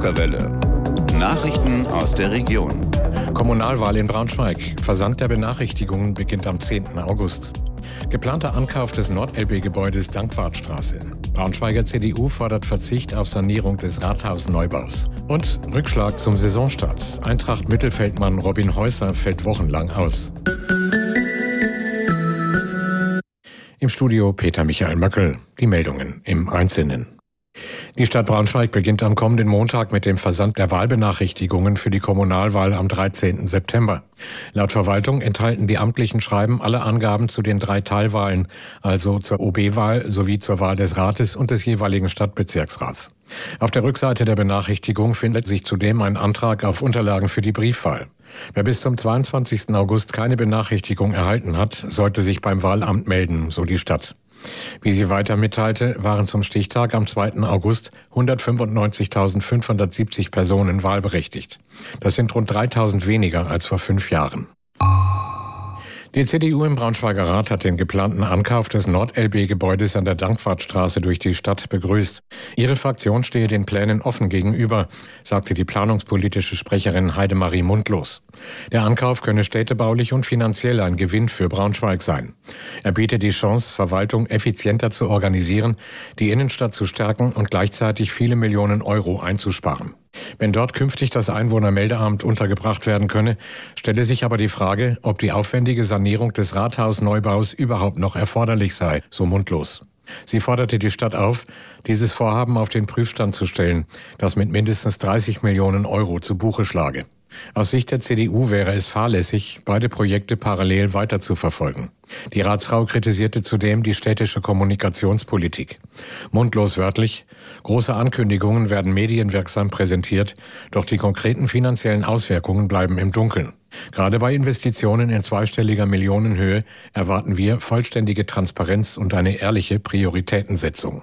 Okerwelle. Nachrichten aus der Region. Kommunalwahl in Braunschweig. Versand der Benachrichtigungen beginnt am 10. August. Geplanter Ankauf des Nord-LB-Gebäudes Dankwartstraße. Braunschweiger CDU fordert Verzicht auf Sanierung des Rathausneubaus. Und Rückschlag zum Saisonstart. Eintracht-Mittelfeldmann Robin Häuser fällt wochenlang aus. Im Studio Peter Michael Möckel. Die Meldungen im Einzelnen. Die Stadt Braunschweig beginnt am kommenden Montag mit dem Versand der Wahlbenachrichtigungen für die Kommunalwahl am 13. September. Laut Verwaltung enthalten die amtlichen Schreiben alle Angaben zu den 3 Teilwahlen, also zur OB-Wahl sowie zur Wahl des Rates und des jeweiligen Stadtbezirksrats. Auf der Rückseite der Benachrichtigung findet sich zudem ein Antrag auf Unterlagen für die Briefwahl. Wer bis zum 22. August keine Benachrichtigung erhalten hat, sollte sich beim Wahlamt melden, so die Stadt. Wie sie weiter mitteilte, waren zum Stichtag am 2. August 195.570 Personen wahlberechtigt. Das sind rund 3.000 weniger als vor 5 Jahren. Die CDU im Braunschweiger Rat hat den geplanten Ankauf des Nord-LB-Gebäudes an der Dankwartstraße durch die Stadt begrüßt. Ihre Fraktion stehe den Plänen offen gegenüber, sagte die planungspolitische Sprecherin Heidemarie Mundlos. Der Ankauf könne städtebaulich und finanziell ein Gewinn für Braunschweig sein. Er biete die Chance, Verwaltung effizienter zu organisieren, die Innenstadt zu stärken und gleichzeitig viele Millionen Euro einzusparen. Wenn dort künftig das Einwohnermeldeamt untergebracht werden könne, stelle sich aber die Frage, ob die aufwendige Sanierung des Rathausneubaus überhaupt noch erforderlich sei, so Mundlos. Sie forderte die Stadt auf, dieses Vorhaben auf den Prüfstand zu stellen, das mit mindestens 30 Millionen Euro zu Buche schlage. Aus Sicht der CDU wäre es fahrlässig, beide Projekte parallel weiter zu verfolgen. Die Ratsfrau kritisierte zudem die städtische Kommunikationspolitik. Mundlos wörtlich: Große Ankündigungen werden medienwirksam präsentiert, doch die konkreten finanziellen Auswirkungen bleiben im Dunkeln. Gerade bei Investitionen in zweistelliger Millionenhöhe erwarten wir vollständige Transparenz und eine ehrliche Prioritätensetzung.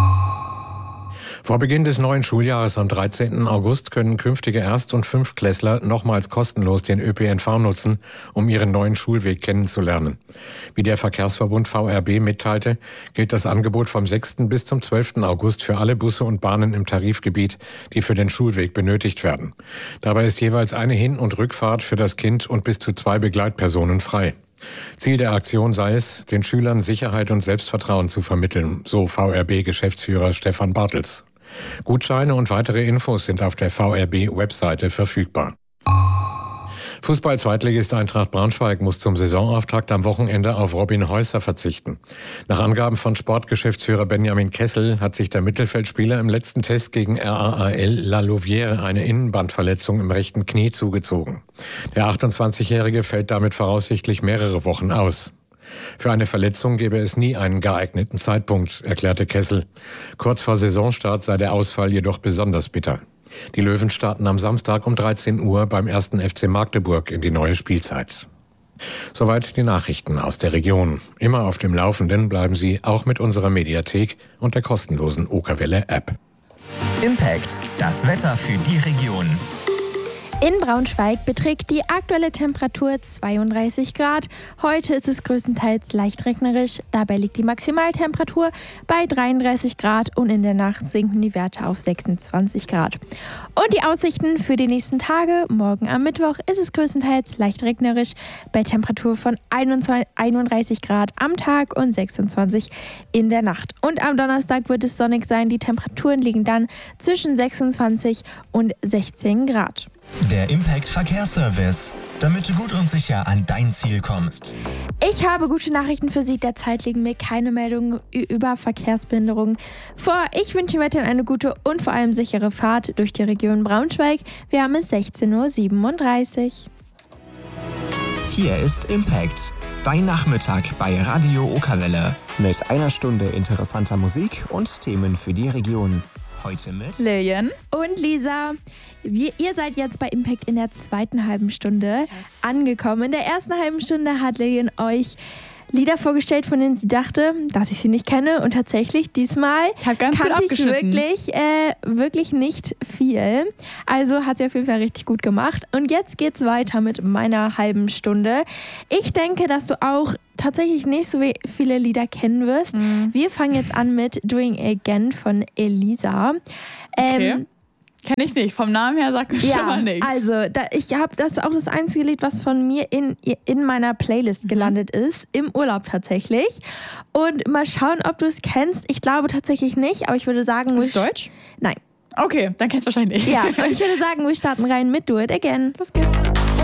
Vor Beginn des neuen Schuljahres am 13. August können künftige Erst- und Fünftklässler nochmals kostenlos den ÖPNV nutzen, um ihren neuen Schulweg kennenzulernen. Wie der Verkehrsverbund VRB mitteilte, gilt das Angebot vom 6. bis zum 12. August für alle Busse und Bahnen im Tarifgebiet, die für den Schulweg benötigt werden. Dabei ist jeweils eine Hin- und Rückfahrt für das Kind und bis zu 2 Begleitpersonen frei. Ziel der Aktion sei es, den Schülern Sicherheit und Selbstvertrauen zu vermitteln, so VRB-Geschäftsführer Stefan Bartels. Gutscheine und weitere Infos sind auf der VRB-Webseite verfügbar. Fußball-Zweitligist Eintracht Braunschweig muss zum Saisonauftakt am Wochenende auf Robin Häuser verzichten. Nach Angaben von Sportgeschäftsführer Benjamin Kessel hat sich der Mittelfeldspieler im letzten Test gegen RAAL La Louvière eine Innenbandverletzung im rechten Knie zugezogen. Der 28-Jährige fällt damit voraussichtlich mehrere Wochen aus. Für eine Verletzung gebe es nie einen geeigneten Zeitpunkt, erklärte Kessel. Kurz vor Saisonstart sei der Ausfall jedoch besonders bitter. Die Löwen starten am Samstag um 13 Uhr beim 1. FC Magdeburg in die neue Spielzeit. Soweit die Nachrichten aus der Region. Immer auf dem Laufenden bleiben Sie auch mit unserer Mediathek und der kostenlosen Okerwelle-App. Impact, das Wetter für die Region. In Braunschweig beträgt die aktuelle Temperatur 32 Grad. Heute ist es größtenteils leicht regnerisch. Dabei liegt die Maximaltemperatur bei 33 Grad und in der Nacht sinken die Werte auf 26 Grad. Und die Aussichten für die nächsten Tage: Morgen am Mittwoch ist es größtenteils leicht regnerisch bei Temperatur von 31 Grad am Tag und 26 in der Nacht. Und am Donnerstag wird es sonnig sein. Die Temperaturen liegen dann zwischen 26 und 16 Grad. Der Impact Verkehrsservice, damit du gut und sicher an dein Ziel kommst. Ich habe gute Nachrichten für Sie. Derzeit liegen mir keine Meldungen über Verkehrsbehinderungen vor. Ich wünsche Ihnen weiterhin eine gute und vor allem sichere Fahrt durch die Region Braunschweig. Wir haben es 16:37 Uhr. Hier ist Impact, dein Nachmittag bei Radio Okerwelle. Mit einer Stunde interessanter Musik und Themen für die Region. Heute mit Lilian und Lisa. Ihr seid jetzt bei Impact in der zweiten halben Stunde angekommen. In der ersten halben Stunde hat Lilian euch Lieder vorgestellt, von denen sie dachte, dass ich sie nicht kenne. Und tatsächlich, diesmal kannte ich wirklich nicht viel. Also hat sie auf jeden Fall richtig gut gemacht. Und jetzt geht's weiter mit meiner halben Stunde. Ich denke, dass du auch tatsächlich nicht so viele Lieder kennen wirst. Wir fangen jetzt an mit Doing Again von Elisa. Okay. Kenn ich nicht. Vom Namen her sagt mir schon mal nichts. Also ich habe das auch das einzige Lied, was von mir in meiner Playlist gelandet ist. Im Urlaub tatsächlich. Und mal schauen, ob du es kennst. Ich glaube tatsächlich nicht, aber ich würde sagen... Ist es deutsch? Nein. Okay, dann kennst du wahrscheinlich nicht. Ja, und ich würde sagen, wir starten rein mit Do It Again. Los geht's.